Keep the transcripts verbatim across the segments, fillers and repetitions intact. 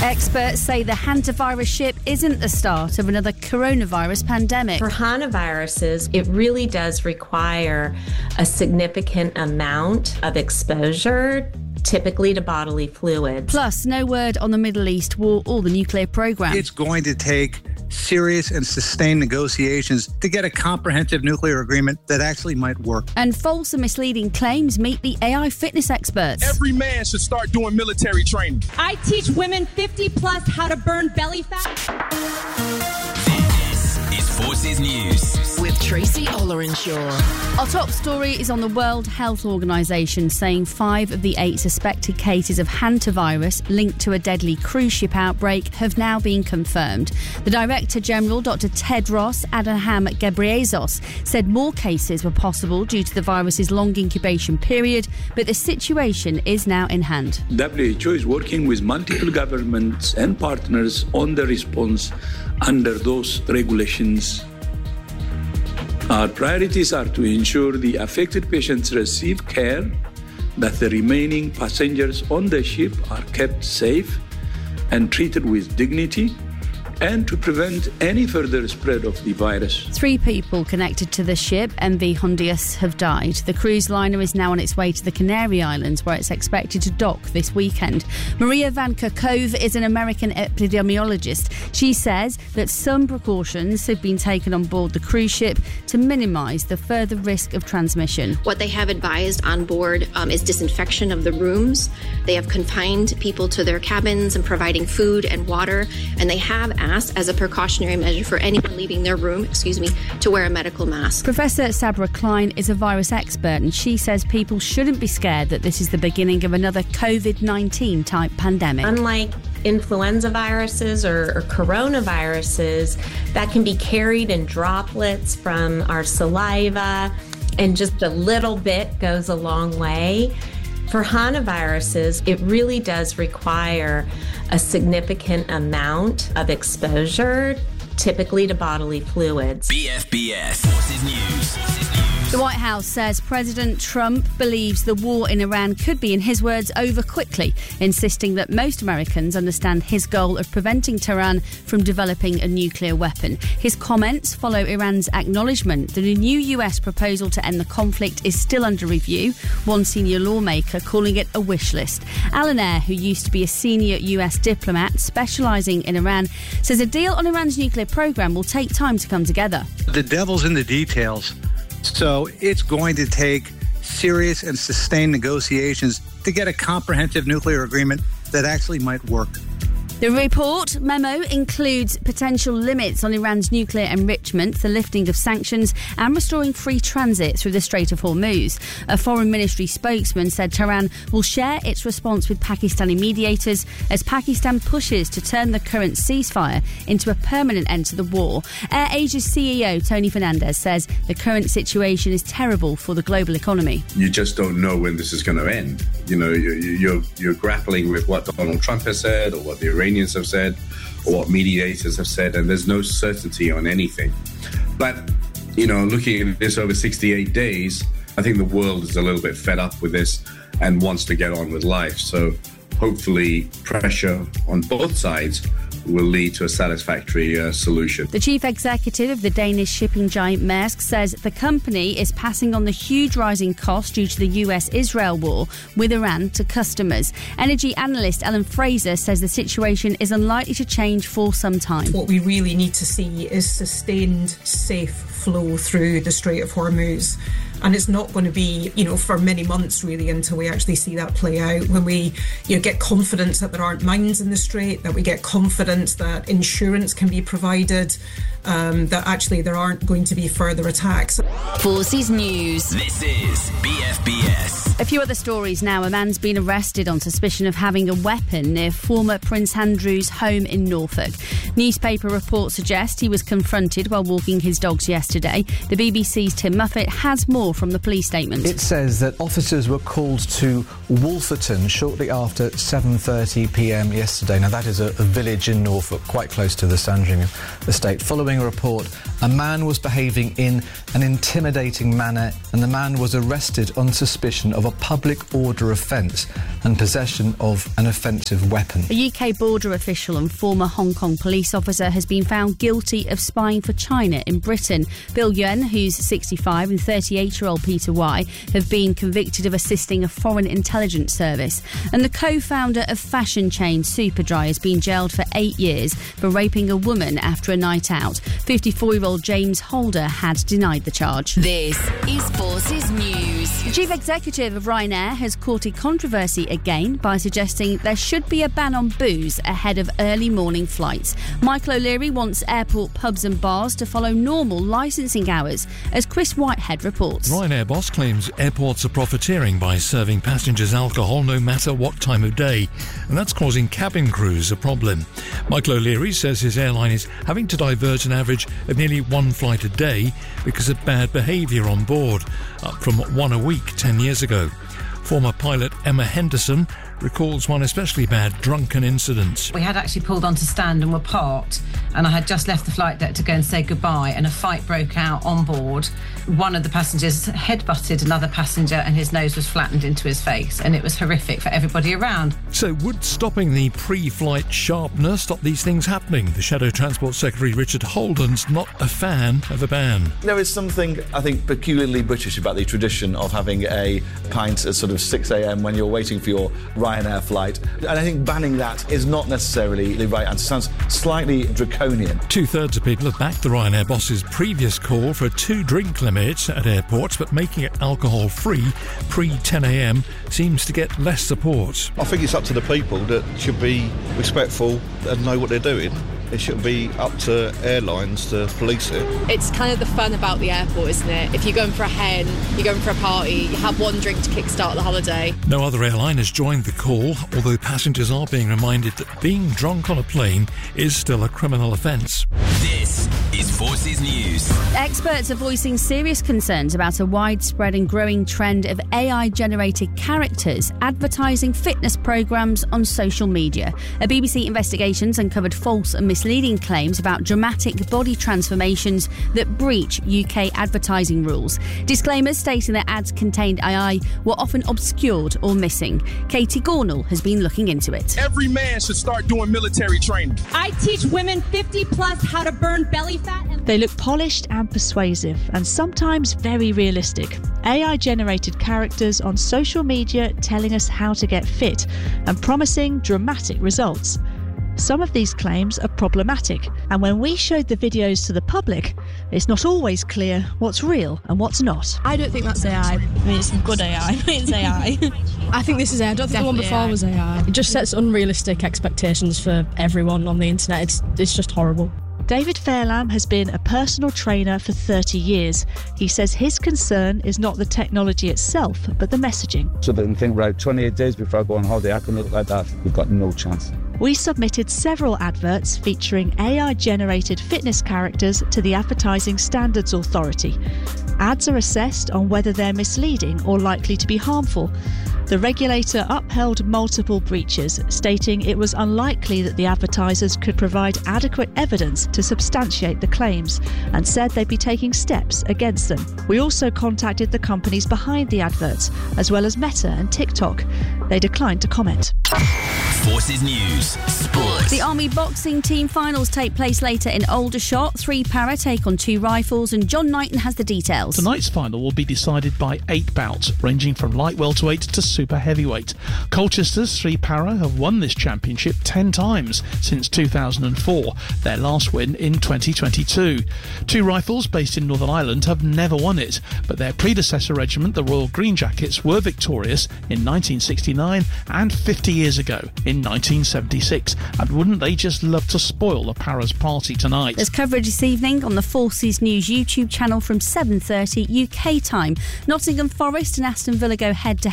Experts say the hantavirus ship isn't the start of another coronavirus pandemic. For hantaviruses, it really does require a significant amount of exposure, typically to bodily fluids. Plus, no word on the Middle East war or the nuclear program. It's going to take serious and sustained negotiations to get a comprehensive nuclear agreement that actually might work. And false and misleading claims meet the A I fitness experts. Every man should start doing military training. I teach women fifty plus how to burn belly fat. This is Forces News with Tracy Ollerenshaw. Our top story is on the World Health Organization saying five of the eight suspected cases of hantavirus linked to a deadly cruise ship outbreak have now been confirmed. The Director General, Doctor Tedros Adhanom Ghebreyesus, said more cases were possible due to the virus's long incubation period, but the situation is now in hand. W H O is working with multiple governments and partners on the response under those regulations. Our priorities are to ensure the affected patients receive care, that the remaining passengers on the ship are kept safe and treated with dignity, and to prevent any further spread of the virus. Three people connected to the ship, M V Hondius, have died. The cruise liner is now on its way to the Canary Islands, where it's expected to dock this weekend. Maria Van Kerkhove is an American epidemiologist. She says that some precautions have been taken on board the cruise ship to minimise the further risk of transmission. What they have advised on board um, is disinfection of the rooms. They have confined people to their cabins and providing food and water, and they have asked as a precautionary measure for anyone leaving their room, excuse me, to wear a medical mask. Professor Sabra Klein is a virus expert, and she says people shouldn't be scared that this is the beginning of another covid nineteen type pandemic. Unlike influenza viruses or, or coronaviruses that can be carried in droplets from our saliva, and just a little bit goes a long way. For hantaviruses, it really does require a significant amount of exposure, typically to bodily fluids. B F B S Forces News. The White House says President Trump believes the war in Iran could be, in his words, over quickly, insisting that most Americans understand his goal of preventing Tehran from developing a nuclear weapon. His comments follow Iran's acknowledgement that a new U S proposal to end the conflict is still under review, one senior lawmaker calling it a wish list. Alan Eyre, who used to be a senior U S diplomat specialising in Iran, says a deal on Iran's nuclear programme will take time to come together. The devil's in the details. So it's going to take serious and sustained negotiations to get a comprehensive nuclear agreement that actually might work. The report memo includes potential limits on Iran's nuclear enrichment, the lifting of sanctions and restoring free transit through the Strait of Hormuz. A foreign ministry spokesman said Tehran will share its response with Pakistani mediators as Pakistan pushes to turn the current ceasefire into a permanent end to the war. AirAsia's C E O Tony Fernandez says the current situation is terrible for the global economy. You just don't know when this is going to end. You know, you're, you're, you're grappling with what Donald Trump has said or what the Iranians have said or what mediators have said, and there's no certainty on anything. But, you know, looking at this over sixty-eight days, I think the world is a little bit fed up with this and wants to get on with life. So hopefully pressure on both sides will lead to a satisfactory uh, solution. The chief executive of the Danish shipping giant Maersk says the company is passing on the huge rising costs due to the U S Israel war with Iran to customers. Energy analyst Ellen Fraser says the situation is unlikely to change for some time. What we really need to see is sustained, safe flow through the Strait of Hormuz. And it's not going to be, you know, for many months really until we actually see that play out. When we, you know, get confidence that there aren't mines in the strait, that we get confidence that insurance can be provided, um, that actually there aren't going to be further attacks. Forces News. This is B F B S. A few other stories now. A man's been arrested on suspicion of having a weapon near former Prince Andrew's home in Norfolk. Newspaper reports suggest he was confronted while walking his dogs yesterday. today. The B B C's Tim Muffet has more from the police statement. It says that officers were called to Wolferton shortly after seven thirty p m yesterday. Now, that is a, a village in Norfolk, quite close to the Sandringham estate. Following a report, a man was behaving in an intimidating manner, and the man was arrested on suspicion of a public order offence and possession of an offensive weapon. A U K border official and former Hong Kong police officer has been found guilty of spying for China in Britain. Bill Yuen, who's sixty-five, and thirty-eight-year-old Peter Y have been convicted of assisting a foreign intelligence service. And the co-founder of fashion chain Superdry has been jailed for eight years for raping a woman after a night out. fifty-four-year-old James Holder had denied the charge. This is Forces News. The chief executive of Ryanair has courted controversy again by suggesting there should be a ban on booze ahead of early morning flights. Michael O'Leary wants airport pubs and bars to follow normal licensing hours, as Chris Whitehead reports. Ryanair boss claims airports are profiteering by serving passengers alcohol no matter what time of day, and that's causing cabin crews a problem. Michael O'Leary says his airline is having to divert an average of nearly one flight a day because of bad behaviour on board, up from one a week ten years ago. Former pilot Emma Henderson recalls one especially bad drunken incident. We had actually pulled onto stand and were parked, and I had just left the flight deck to go and say goodbye, and a fight broke out on board. One of the passengers headbutted another passenger and his nose was flattened into his face, and it was horrific for everybody around. So would stopping the pre-flight sharpener stop these things happening? The Shadow Transport Secretary Richard Holden's not a fan of a ban. There is something, I think, peculiarly British about the tradition of having a pint at sort of six a m when you're waiting for your Ryanair flight. And I think banning that is not necessarily the right answer. Sounds slightly draconian. Two-thirds of people have backed the Ryanair boss's previous call for a two-drink limit at airports, but making it alcohol-free pre-ten a m seems to get less support. I think it's up to the people that should be respectful and know what they're doing. It shouldn't be up to airlines to police it. It's kind of the fun about the airport, isn't it? If you're going for a hen, you're going for a party, you have one drink to kickstart the holiday. No other airline has joined the call, although passengers are being reminded that being drunk on a plane is still a criminal offence. This is Forces News. Experts are voicing serious concerns about a widespread and growing trend of A I-generated characters advertising fitness programmes on social media. A B B C investigation's uncovered false and misleading claims about dramatic body transformations that breach U K advertising rules. Disclaimers stating that ads contained A I were often obscured or missing. Katie Gornall has been looking into it. Every man should start doing military training. I teach women fifty plus how to burn belly fat. And- they look polished and persuasive, and sometimes very realistic. A I-generated characters on social media telling us how to get fit and promising dramatic results. Some of these claims are problematic, and when we showed the videos to the public, it's not always clear what's real and what's not. I don't think that's A I. I mean, it's good A I, but it's A I. I think this is A I. I don't think Definitely the one before A I. Was A I. It just sets unrealistic expectations for everyone on the internet. It's, it's just horrible. David Fairlamb has been a personal trainer for thirty years. He says his concern is not the technology itself, but the messaging. So they can think, right, twenty-eight days before I go on holiday, I can look like that. We've got no chance. We submitted several adverts featuring A I-generated fitness characters to the Advertising Standards Authority. Ads are assessed on whether they're misleading or likely to be harmful. The regulator upheld multiple breaches, stating it was unlikely that the advertisers could provide adequate evidence to substantiate the claims, and said they'd be taking steps against them. We also contacted the companies behind the adverts, as well as Meta and TikTok. They declined to comment. Forces News Sports. The Army boxing team finals take place later in Aldershot. Three para take on two rifles, and John Knighton has the details. Tonight's final will be decided by eight bouts, ranging from light welterweight to super heavyweight. Colchester's three para have won this championship ten times since two thousand four, their last win in twenty twenty-two. Two rifles based in Northern Ireland have never won it, but their predecessor regiment, the Royal Green Jackets, were victorious in nineteen sixty-nine and fifty years ago in nineteen seventy-six. And wouldn't they just love to spoil the Para's party tonight? There's coverage this evening on the Forces News YouTube channel from seven thirty U K time. Nottingham Forest and Aston Villa go head to head to reach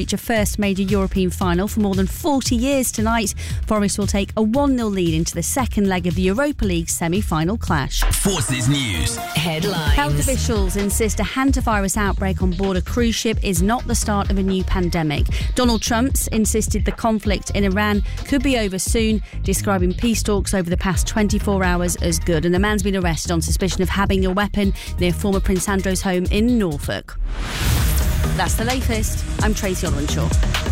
a first major European final for more than forty years tonight. Forest will take a one nil lead into the second leg of the Europa League semi-final clash. Forces News headlines. Health officials insist a hantavirus outbreak on board a cruise ship is not the start of a new pandemic. Donald Trump's insisted the conflict in Iran could be over soon, describing peace talks over the past twenty-four hours as good. And the man's been arrested on suspicion of having a weapon near former Prince Andrew's home in Norfolk. That's the latest. I'm Tracy Olwenshaw.